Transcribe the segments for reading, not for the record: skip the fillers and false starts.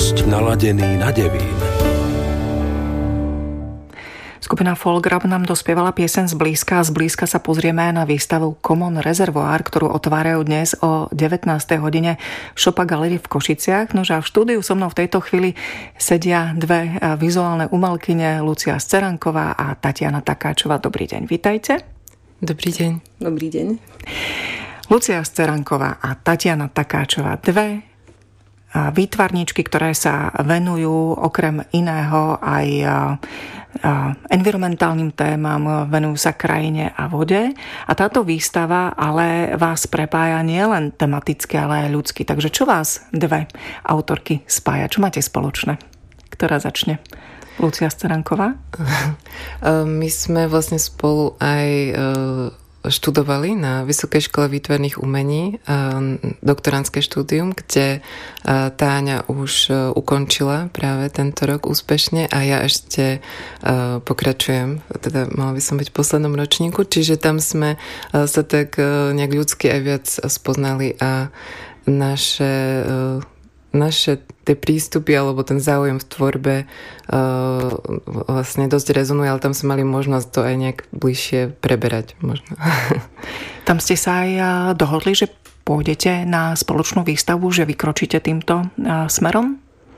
dosť naladený na Devín. Skupina Folgrab nám dospievala pieseň Zblízka. Zblízka sa pozrieme na výstavu Common Reservoir, ktorú otvárajú dnes o 19. hodine v Šopa Gallery v Košiciach. Nože a v štúdiu so mnou v tejto chvíli sedia dve vizuálne umelkyne, Lucia Sceranková a Tatiana Takáčová. Dobrý deň, vítajte. Dobrý deň. Dobrý deň. Lucia Sceranková a Tatiana Takáčová, dve výtvarníčky, ktoré sa venujú okrem iného aj environmentálnym témam, venujú sa krajine a vode. A táto výstava ale vás prepája nielen tematicky, ale aj ľudsky. Takže čo vás dve autorky spája? Čo máte spoločné? Ktorá začne? Lucia Sceranková? My sme vlastne spolu aj študovali na Vysokej škole výtvarných umení doktorandské štúdium, kde Táňa už ukončila práve tento rok úspešne a ja ešte pokračujem, teda mala by som byť v poslednom ročníku, čiže tam sme sa tak nejak ľudsky aj viac spoznali a naše tie prístupy alebo ten záujem v tvorbe vlastne dosť rezonuje, ale tam sme mali možnosť to aj nejak bližšie preberať možno. Tam ste sa aj dohodli, že pôjdete na spoločnú výstavu, že vykročíte týmto smerom?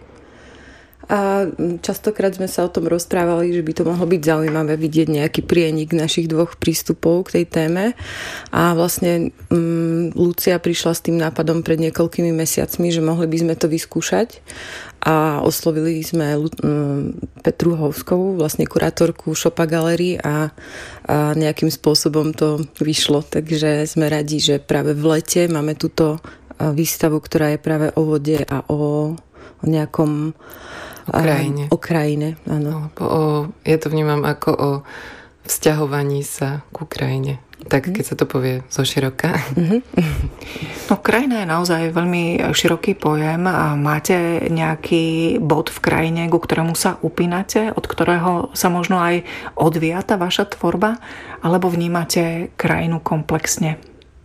A častokrát sme sa o tom rozprávali, že by to mohlo byť zaujímavé vidieť nejaký prienik našich dvoch prístupov k tej téme. A vlastne Lucia prišla s tým nápadom pred niekoľkými mesiacmi, že mohli by sme to vyskúšať. A oslovili sme Petru Hovskovú, vlastne kurátorku Šopa Gallery a nejakým spôsobom to vyšlo. Takže sme radi, že práve v lete máme túto výstavu, ktorá je práve o vode a o nejakom O krajine, áno. Ja to vnímam ako o vzťahovaní sa ku krajine. Tak, keď sa to povie zoširoka. No, krajina je naozaj veľmi široký pojem. A máte nejaký bod v krajine, ku ktorému sa upínate, od ktorého sa možno aj odvíja tá vaša tvorba? Alebo vnímate krajinu komplexne?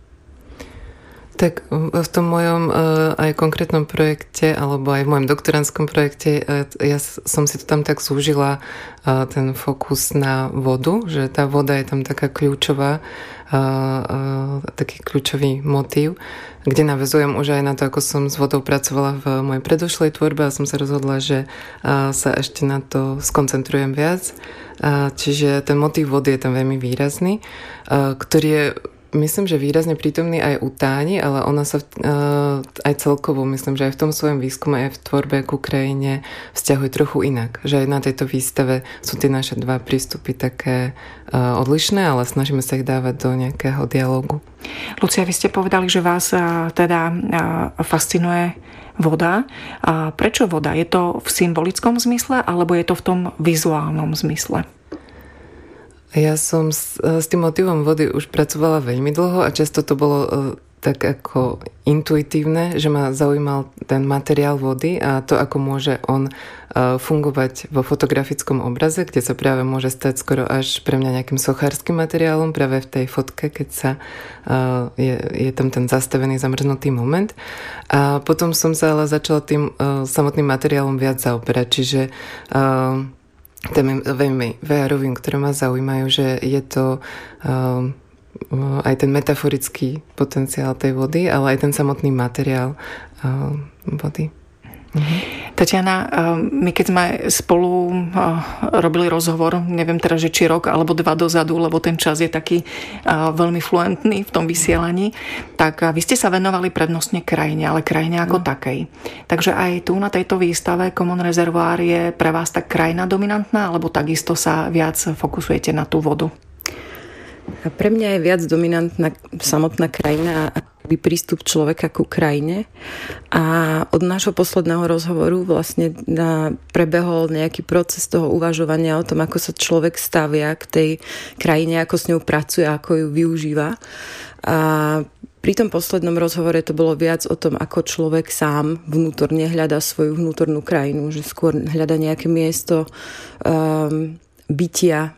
Tak v tom mojom aj konkrétnom projekte, alebo aj v mojom doktorandskom projekte, ja som si to tam tak zúžila, ten fokus na vodu, že tá voda je tam taká kľúčová, taký kľúčový motív, kde naväzujem už aj na to, ako som s vodou pracovala v mojej predošlej tvorbe a som sa rozhodla, že sa ešte na to skoncentrujem viac. Čiže ten motív vody je tam veľmi výrazný, ktorý je myslím, že výrazne prítomný aj u Táni, ale ona sa aj celkovo, myslím, že aj v tom svojom výskume, aj v tvorbe ku krajine vzťahuje trochu inak. Že aj na tejto výstave sú tie naše dva prístupy také odlišné, ale snažíme sa ich dávať do nejakého dialogu. Lucia, vy ste povedali, že vás teda fascinuje voda. A prečo voda? Je to v symbolickom zmysle, alebo je to v tom vizuálnom zmysle? Ja som s tým motivom vody už pracovala veľmi dlho a často to bolo tak ako intuitívne, že ma zaujímal ten materiál vody a to, ako môže on fungovať vo fotografickom obraze, kde sa práve môže stať skoro až pre mňa nejakým sochárskym materiálom práve v tej fotke, keď sa je tam ten zastavený, zamrznutý moment. A potom som sa ale začala tým samotným materiálom viac zaoberať, čiže témami VR-ovým, ktoré ma zaujímajú, že je to aj ten metaforický potenciál tej vody, ale aj ten samotný materiál vody. Tatiana, my keď sme spolu robili rozhovor, neviem teraz, že či rok alebo 2 dozadu, lebo ten čas je taký veľmi fluentný v tom vysielaní, tak vy ste sa venovali prednostne krajine, ale krajine ako takej. Takže aj tu na tejto výstave Common Reservoir je pre vás tak krajina dominantná, alebo takisto sa viac fokusujete na tú vodu? A pre mňa je viac dominantná samotná krajina a prístup človeka ku krajine. A od nášho posledného rozhovoru vlastne prebehol nejaký proces toho uvažovania o tom, ako sa človek stavia k tej krajine, ako s ňou pracuje, ako ju využíva. A pri tom poslednom rozhovore to bolo viac o tom, ako človek sám vnútorne hľadá svoju vnútornú krajinu, že skôr hľadá nejaké miesto bytia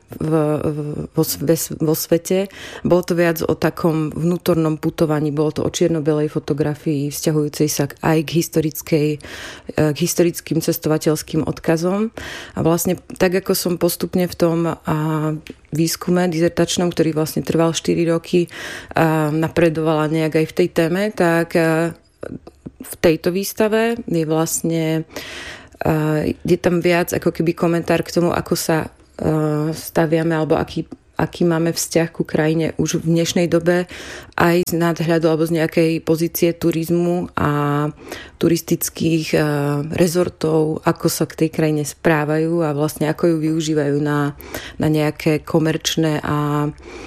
vo svete. Bolo to viac o takom vnútornom putovaní, bolo to o čierno-belej fotografii vzťahujúcej sa aj k historickým cestovateľským odkazom. A vlastne tak, ako som postupne v tom výskume dizertačnom, ktorý vlastne trval 4 roky, napredovala nejak aj v tej téme, tak v tejto výstave je vlastne je tam viac ako keby komentár k tomu, ako sa staviame alebo aký máme vzťah ku krajine už v dnešnej dobe aj z nadhľadu alebo z nejakej pozície turizmu a turistických rezortov, ako sa k tej krajine správajú a vlastne ako ju využívajú na nejaké komerčné a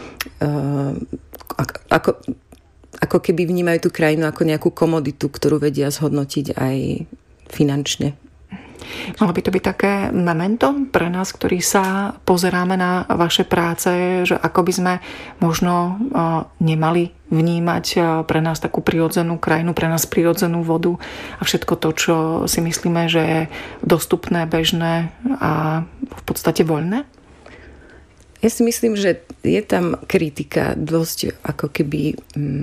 ako keby vnímajú tú krajinu ako nejakú komoditu, ktorú vedia zhodnotiť aj finančne. Malo by to byť také memento pre nás, ktorí sa pozeráme na vaše práce, že ako by sme možno nemali vnímať pre nás takú prirodzenú krajinu, pre nás prirodzenú vodu a všetko to, čo si myslíme, že je dostupné, bežné a v podstate voľné? Ja si myslím, že je tam kritika dosť ako keby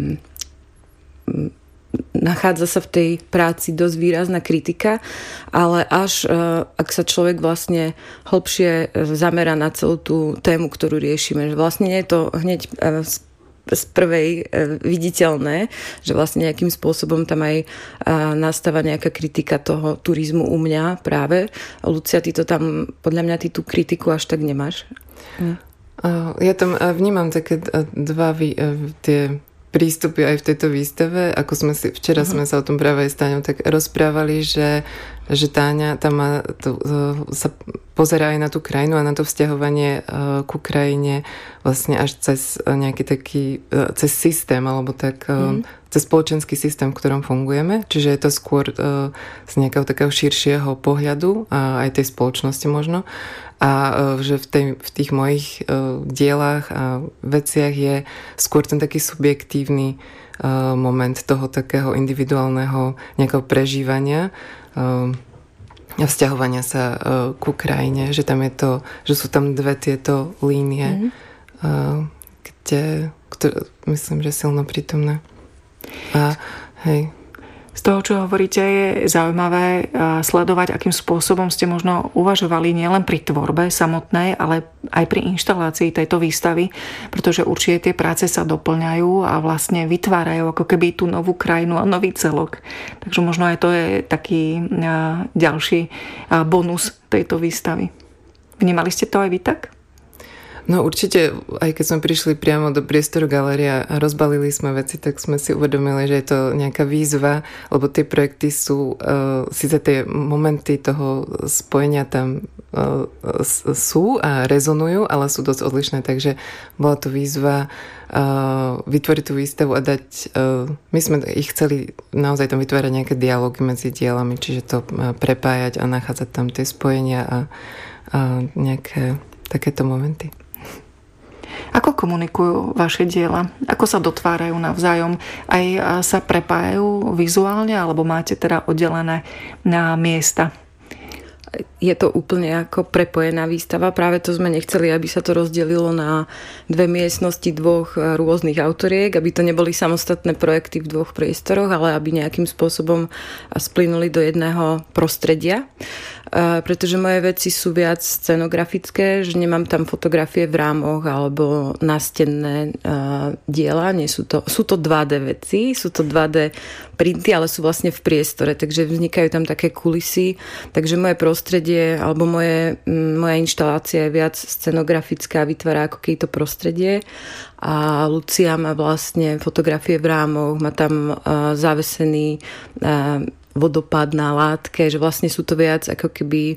nachádza sa v tej práci dosť výrazná kritika, ale až ak sa človek vlastne hlbšie zamerá na celú tú tému, ktorú riešime, že vlastne nie je to hneď z prvej viditeľné, že vlastne nejakým spôsobom tam aj nastáva nejaká kritika toho turizmu u mňa práve. Lucia, ty to tam, podľa mňa ty tú kritiku až tak nemáš? Ja tam vnímam také dva tie prístupy aj v tejto výstave. Ako sme si, včera sme sa o tom práve aj s Táňou tak rozprávali, že Táňa tam sa pozerá aj na tú krajinu a na to vzťahovanie ku krajine vlastne až cez nejaký taký cez systém alebo tak cez spoločenský systém, v ktorom fungujeme. Čiže je to skôr z nejakého takého širšieho pohľadu a aj tej spoločnosti možno. A že v tých mojich dielách a veciach je skôr ten taký subjektívny moment toho takého individuálneho nejakého prežívania a vzťahovania sa ku krajine. Že tam je to, že sú tam dve tieto línie, ktoré myslím, že silno prítomné. A hej. Z toho, čo hovoríte, je zaujímavé sledovať, akým spôsobom ste možno uvažovali nielen pri tvorbe samotnej, ale aj pri inštalácii tejto výstavy, pretože určite tie práce sa doplňajú a vlastne vytvárajú ako keby tú novú krajinu a nový celok. Takže možno aj to je taký ďalší bonus tejto výstavy. Vnímali ste to aj vy tak? No určite, aj keď sme prišli priamo do priestoru galéria a rozbalili sme veci, tak sme si uvedomili, že je to nejaká výzva, lebo tie projekty sú, síce tie momenty toho spojenia tam sú a rezonujú, ale sú dosť odlišné, takže bola to výzva vytvoriť tú výstavu a dať, my sme ich chceli naozaj tam vytvárať nejaké dialógy medzi dielami, čiže to prepájať a nachádzať tam tie spojenia a nejaké takéto momenty. Ako komunikujú vaše diela? Ako sa dotvárajú navzájom? Aj sa prepájajú vizuálne, alebo máte teda oddelené na miesta? Je to úplne ako prepojená výstava. Práve to sme nechceli, aby sa to rozdelilo na dve miestnosti dvoch rôznych autoriek, aby to neboli samostatné projekty v dvoch priestoroch, ale aby nejakým spôsobom splynuli do jedného prostredia. Pretože moje veci sú viac scenografické, že nemám tam fotografie v rámoch alebo nástenné diela. Sú to 2D veci, sú to 2D printy, ale sú vlastne v priestore, takže vznikajú tam také kulisy. Takže moje prostredie alebo moja inštalácia je viac scenografická, vytvára ako keby to prostredie. A Lucia má vlastne fotografie v rámoch, má tam zavesený vodopád na látke, že vlastne sú to viac ako keby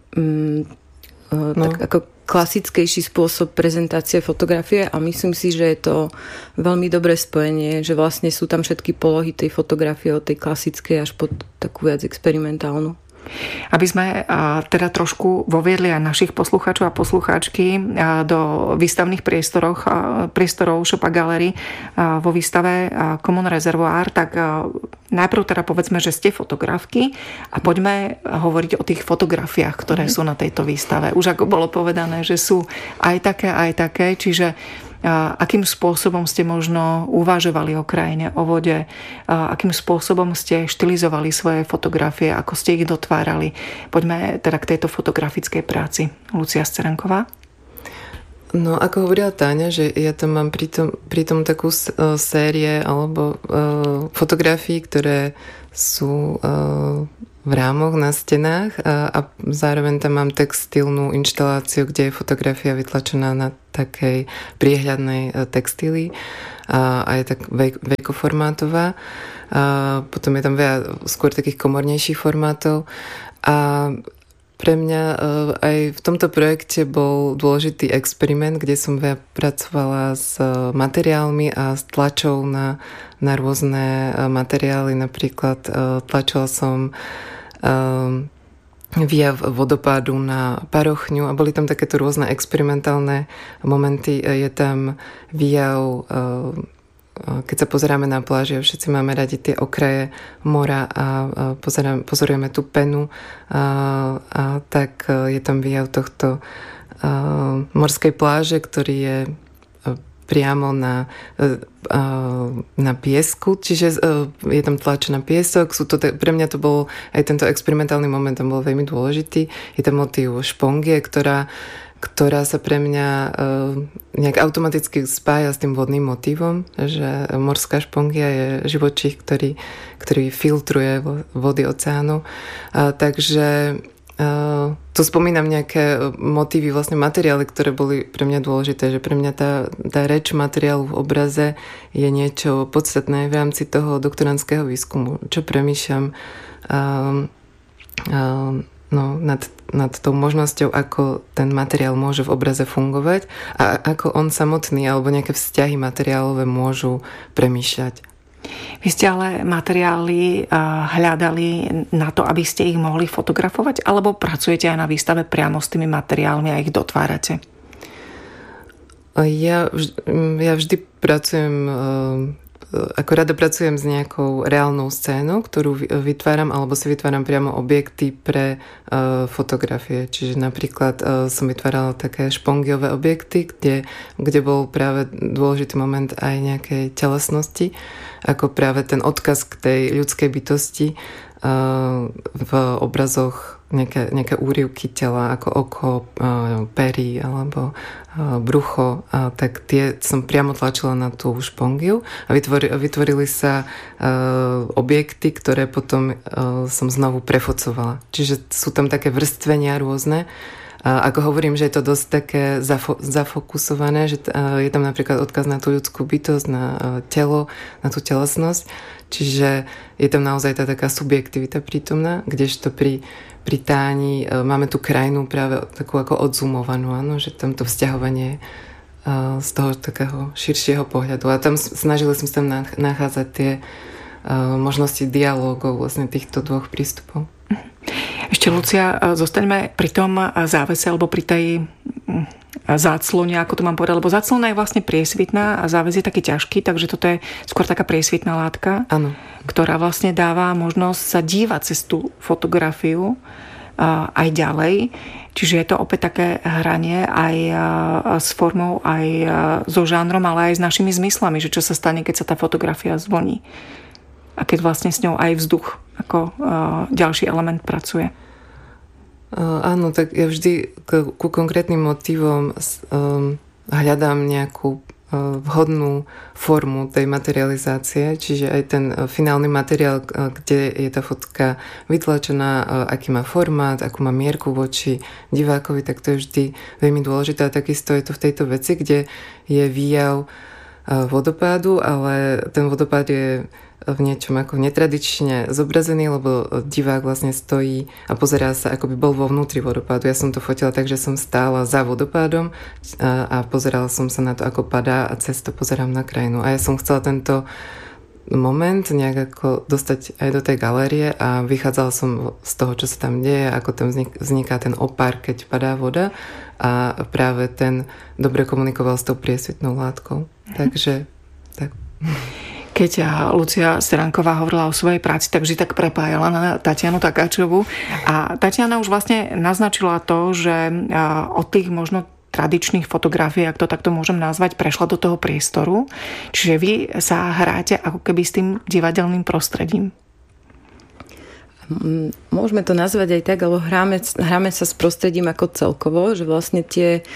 tak ako klasickejší spôsob prezentácie fotografie a myslím si, že je to veľmi dobré spojenie, že vlastne sú tam všetky polohy tej fotografie od tej klasickej až po takú viac experimentálnu. Aby sme teda trošku voviedli aj našich poslucháčov a poslucháčky do výstavných priestorov Shop a Gallery vo výstave Common Reservoir, tak najprv teda povedzme, že ste fotografky a poďme hovoriť o tých fotografiách, ktoré sú na tejto výstave. Už ako bolo povedané, že sú aj také, čiže akým spôsobom ste možno uvažovali o krajine, o vode, akým spôsobom ste štilizovali svoje fotografie, ako ste ich dotvárali. Poďme teda k tejto fotografickej práci. Lucia Scerenková. No, ako hovorila Táňa, že ja tam mám pri tom takú série alebo fotografií, ktoré sú v rámoch na stenách a zároveň tam mám textilnú inštaláciu, kde je fotografia vytlačená na takej priehľadnej textílii a je tak veľkoformátová. Potom je tam veľa skôr takých komornejších formátov a pre mňa aj v tomto projekte bol dôležitý experiment, kde som veľa pracovala s materiálmi a s tlačou na rôzne materiály. Napríklad tlačila som výjav vodopádu na parochňu a boli tam takéto rôzne experimentálne momenty. Je tam výjav, keď sa pozeráme na pláži a všetci máme radi tie okraje mora a pozorujeme tú penu, tak je tam výjav tohto morskej pláže, ktorý je priamo na piesku, čiže je tam tlač na piesok. Pre mňa to bol aj tento experimentálny moment, tam bol veľmi dôležitý. Je tam motív špongie, ktorá sa pre mňa nejak automaticky spája s tým vodným motívom, že morská špongia je živočích, ktorý filtruje vody oceánu. Takže tu spomínam nejaké motívy, vlastne materiály, ktoré boli pre mňa dôležité, že pre mňa tá reč materiálu v obraze je niečo podstatné v rámci toho doktorandského výskumu, čo premýšľam nad tou možnosťou, ako ten materiál môže v obraze fungovať a ako on samotný alebo nejaké vzťahy materiálové môžu premýšľať. Vy ste ale materiály hľadali na to, aby ste ich mohli fotografovať, alebo pracujete aj na výstave priamo s tými materiálmi a ich dotvárate? Ja vždy pracujem, ako rada pracujem s nejakou reálnou scénou, ktorú vytváram, alebo si vytváram priamo objekty pre fotografie. Čiže napríklad som vytvárala také špongiové objekty, kde bol práve dôležitý moment aj nejakej telesnosti, ako práve ten odkaz k tej ľudskej bytosti v obrazoch, nejaké úryvky tela, ako oko, pery alebo brucho, tak tie som priamo tlačila na tú špongiu a vytvorili sa objekty, ktoré potom som znovu prefocovala. Čiže sú tam také vrstvenia rôzne. Ako hovorím, že je to dosť také zafokusované, že je tam napríklad odkaz na tú ľudskú bytosť, na telo, na tú telesnosť. Čiže je tam naozaj tá taká subjektivita prítomná, kdežto pri Táni máme tú krajinu práve takú ako odzumovanú, áno, že tam to vzťahovanie z toho takého širšieho pohľadu. A tam snažili sme sa tam nachádzať tie možnosti dialógov vlastne týchto dvoch prístupov. Ešte, Lucia, zostaňme pri tom závese alebo pri tej záclone, ako to mám povedať, lebo záclona je vlastne priesvitná a záves je taký ťažký, takže toto je skôr taká priesvitná látka, ano, ktorá vlastne dáva možnosť sa dívať cez tú fotografiu aj ďalej. Čiže je to opäť také hranie aj s formou, aj so žánrom, ale aj s našimi zmyslami, že čo sa stane, keď sa tá fotografia zvoní. A keď vlastne s ňou aj vzduch ako ďalší element pracuje. Áno, tak ja vždy ku konkrétnym motívom hľadám nejakú vhodnú formu tej materializácie, čiže aj ten finálny materiál, kde je tá fotka vytlačená, aký má formát, akú má mierku voči divákovi, tak to je vždy veľmi dôležité. A takisto je to v tejto veci, kde je výjav vodopádu, ale ten vodopád je v niečom ako netradične zobrazený, lebo divák vlastne stojí a pozerá sa, ako by bol vo vnútri vodopádu. Ja som to fotila tak, že som stála za vodopádom a pozerala som sa na to, ako padá a cez to pozerám na krajinu. A ja som chcela moment nejak ako dostať aj do tej galérie a vychádzala som z toho, čo sa tam deje, ako tam vzniká ten opár, keď padá voda a práve ten dobre komunikoval s tou priesvitnou látkou. Takže tak. Keď Lucia Steranková hovorila o svojej práci, tak vždy tak prepájala na Tatianu Takáčovú. A Tatiana už vlastne naznačila to, že od tých možno tradičných fotografií, ak to takto môžem nazvať, prešla do toho priestoru. Čiže vy sa hráte ako keby s tým divadelným prostredím. Môžeme to nazvať aj tak, ale hráme sa s prostredím ako celkovo, že vlastne tie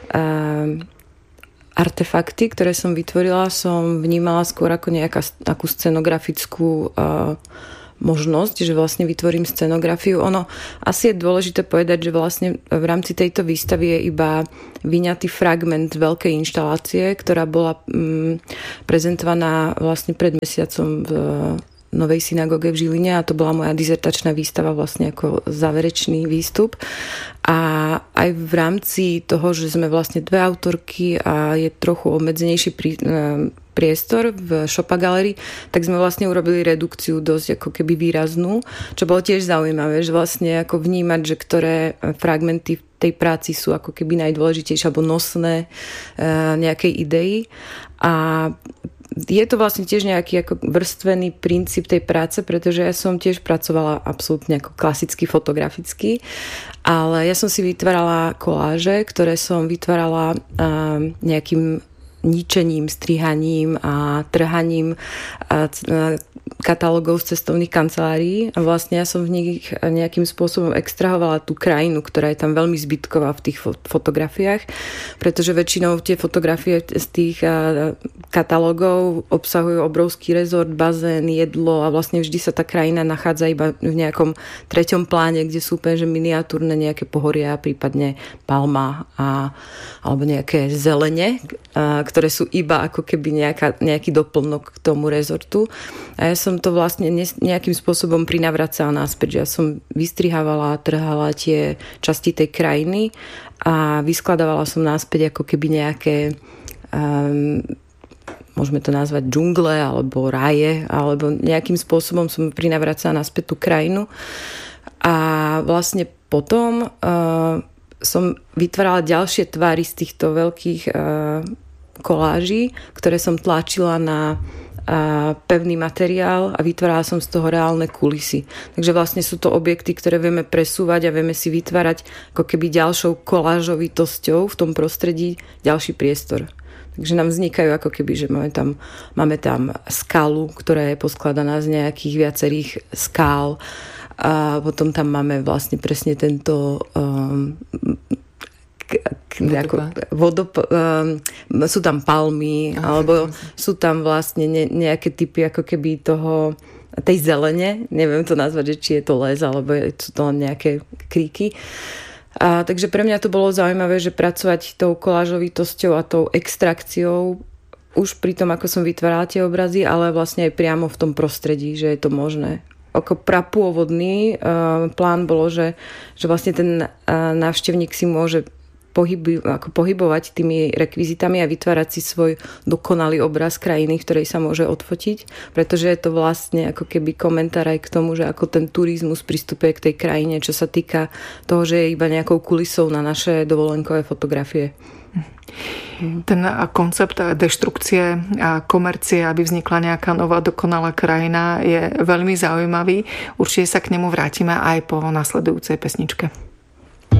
artefakty, ktoré som vytvorila, som vnímala skôr ako nejakú scenografickú možnosť, že vlastne vytvorím scenografiu. Ono asi je dôležité povedať, že vlastne v rámci tejto výstavy je iba vyňatý fragment veľkej inštalácie, ktorá bola prezentovaná vlastne pred mesiacom v Novej synagóge v Žiline a to bola moja dizertačná výstava vlastne ako záverečný výstup. A aj v rámci toho, že sme vlastne dve autorky a je trochu obmedzenejší priestor v Šopa Galerii, tak sme vlastne urobili redukciu dosť ako keby výraznú, čo bolo tiež zaujímavé, že vlastne ako vnímať, že ktoré fragmenty v tej práci sú ako keby najdôležitejšie alebo nosné nejakej idei. A je to vlastne tiež nejaký ako vrstvený princíp tej práce, pretože ja som tiež pracovala absolútne ako klasicky fotograficky, ale ja som si vytvárala koláže, ktoré som vytvárala nejakým ničením, strihaním a trhaním katalógov z cestovných kancelárií a vlastne ja som v nich nejakým spôsobom extrahovala tú krajinu, ktorá je tam veľmi zbytková v tých fotografiách, pretože väčšinou tie fotografie z tých katalógov obsahujú obrovský rezort, bazén, jedlo a vlastne vždy sa tá krajina nachádza iba v nejakom treťom pláne, kde sú úplne že miniatúrne nejaké pohoria, prípadne palma alebo nejaké zelene, ktoré sú iba ako keby nejaký doplnok k tomu rezortu. A ja som to vlastne nejakým spôsobom prinavracala naspäť, že ja som vystrihávala, trhala tie časti tej krajiny a vyskladávala som naspäť ako keby nejaké môžeme to nazvať džungle alebo raje, alebo nejakým spôsobom som prinavracala naspäť tú krajinu. A vlastne potom som vytvárala ďalšie tvary z týchto veľkých koláží, ktoré som tlačila na pevný materiál a vytvárala som z toho reálne kulisy. Takže vlastne sú to objekty, ktoré vieme presúvať a vieme si vytvárať ako keby ďalšou kolážovitosťou v tom prostredí ďalší priestor. Takže nám vznikajú ako keby, že máme tam skalu, ktorá je poskladaná z nejakých viacerých skál a potom tam máme vlastne presne tento sú tam palmy, alebo sú tam vlastne nejaké typy ako keby tej zelene, neviem to nazvať, že či je to les, alebo sú to len nejaké kríky. Takže pre mňa to bolo zaujímavé, že pracovať tou kolážovitosťou a tou extrakciou už pri tom, ako som vytvárala tie obrazy, ale vlastne aj priamo v tom prostredí, že je to možné. Ako prapôvodný plán bolo, že vlastne ten návštevník si môže pohybovať tými rekvizitami a vytvárať si svoj dokonalý obraz krajiny, v ktorej sa môže odfotiť, pretože je to vlastne ako keby komentár aj k tomu, že ako ten turizmus pristupuje k tej krajine, čo sa týka toho, že je iba nejakou kulisou na naše dovolenkové fotografie. Ten koncept deštrukcie a komercie, aby vznikla nejaká nová dokonalá krajina, je veľmi zaujímavý. Určite sa k nemu vrátime aj po nasledujúcej pesničke.